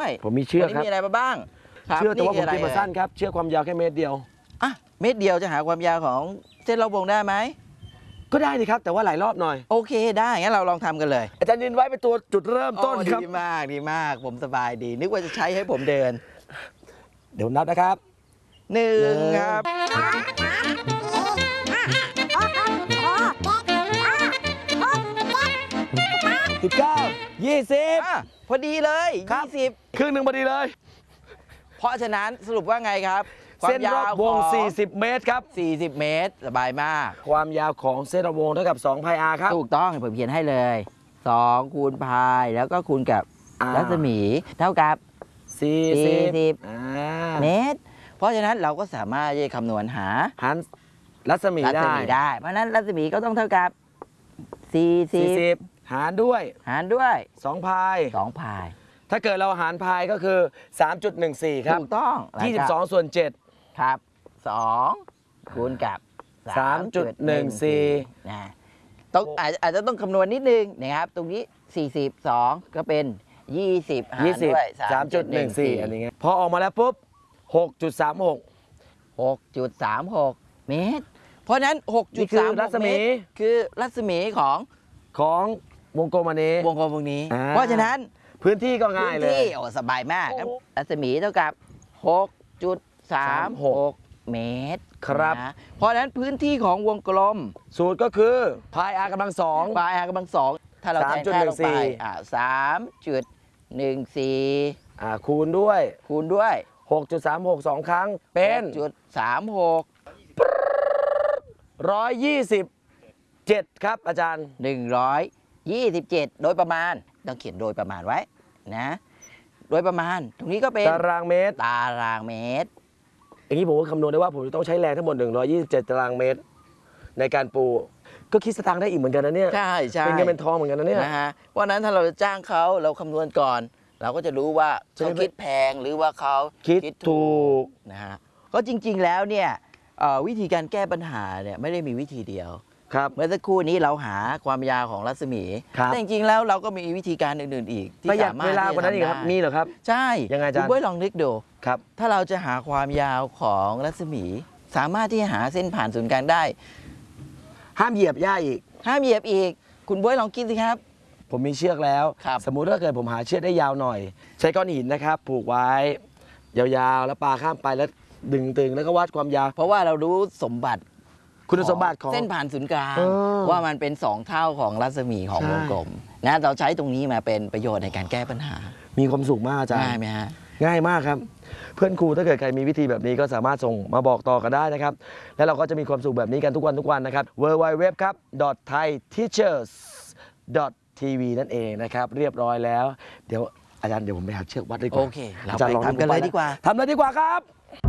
ผมมีเชือกครับมีอะไรมาบ้างเชือกแต่ว่าผมตีมาสั้นครับเชือกความยาวแค่เมตรเดียวอ่ะเมตรเดียวจะหาความยาวของเส้นรอบวงได้ไหมก็ได้ดีครับแต่ว่าหลายรอบหน่อยโอเคได้งั้นเราลองทำกันเลยอาจารย์ยืนไว้เป็นตัวจุดเริ่มต้นครับดีมากผมสบายดีนึกว่าจะใช้ให้ผมเดินเดี๋ยวนับนะครับ 1ครับ 19 20 พอดีเลย20 ครึ่งหนึ่งพอดีเลยเพราะฉะนั้นสรุปว่าไงครับเส้นรอบวง40 เมตรครับ 40 เมตรสบายมากความยาวของเส้นรอบวงเท่ากับ2 พาย r ครับถูกต้องผมเขียนให้เลย2คูณพายแล้วก็คูณกับรัศมีเท่ากับ40 เมตรเพราะฉะนั้นเราก็สามารถจะคำนวณหารัศมีได้เพราะนั้นรัศมีก็ต้องเท่ากับ40 หารด้วย2 พายถ้าเกิดเราหารพายก็คือ 3.14 ครับถูกต้อง 22 ส่วน 7 ครับ2คูณกับ 3.14 นะต้องอาจจะต้องคำนวณนิดนึงนะครับตรงนี้42ก็เป็น20หารด้วย 3.14 อันนี้ไงพอออกมาแล้วปุ๊บ 6.36 เมตรเพราะนั้น 6.36 เมตรคือรัศมีของวงกลมอันนี้วงกลมวงนี้เพราะฉะนั้นพื้นที่ก็ง่ายเลยสบายมากครับรัศมีเท่ากับ 6.36 เมตรครับเพราะฉะนั้นพื้นที่ของวงกลมสูตรก็คือพาย r กำลัง2 ถ้าเราแทนค่าลงไป3.14 คูณด้วย 6.36 2 ครั้งเป็น 6.36 127ครับอาจารย์ 127โดยประมาณต้องเขียนโดยประมาณไว้นะโดยประมาณตรงนี้ก็เป็นตารางเมตรอย่างนี้ผมก็คำนวณได้ว่าผมจะต้องใช้แรงทั้งหมด127 ตารางเมตรในการปูก็คิดสตางค์ได้อีกเหมือนกันนะเนี่ยใช่เป็นเงินเป็นทองเหมือนกันนะเนี่ยเพราะนั้นถ้าเราจะจ้างเขาเราคำนวณก่อนเราก็จะรู้ว่าเขาคิดแพงหรือว่าเขาคิดถูกนะฮะก็จริงๆแล้วเนี่ยวิธีการแก้ปัญหาเนี่ยไม่ได้มีวิธีเดียวเมื่อสักครู่นี้เราหาความยาวของรัศมีแต่จริงๆแล้วเราก็มีวิธีการอื่นๆอีกที่สามารถเวลากว่านั้นอีกครับมีเหรอครับใช่ยังไงอาจารย์คุณบ้วยลองนึกดูครับถ้าเราจะหาความยาวของรัศมีสามารถที่จะหาเส้นผ่านศูนย์กลางได้ห้ามเหยียบหญ้าอีกคุณบ้วยลองคิดสิครับผมมีเชือกแล้วสมมุติถ้าเกิดผมหาเชือกได้ยาวหน่อยใช้ก้อนหินนะครับผูกไว้ยาวๆแล้วปลาข้ามไปแล้วดึงตึงแล้วก็วัดความยาวเพราะว่าเรารู้คุณสมบัติของเส้นผ่านศูนย์กลางว่ามันเป็น2เท่าของรัศมีของวงกลมนะเราใช้ตรงนี้มาเป็นประโยชน์ในการแก้ปัญหามีความสุขมากอาจารย์ง่ายไหมฮะง่ายมากครับเพื่อนครูถ้าเกิดใครมีวิธีแบบนี้ก็สามารถส่งมาบอกต่อกันได้นะครับและเราก็จะมีความสุขแบบนี้กันทุกวันนะครับ www ครับ thaiteachers.tv นั่นเองนะครับเรียบร้อยแล้วเดี๋ยวอาจารย์เดี๋ยวผมไปหาเชือกวัดดีกว่าโอเคเราไปทำกันเลยดีกว่าครับ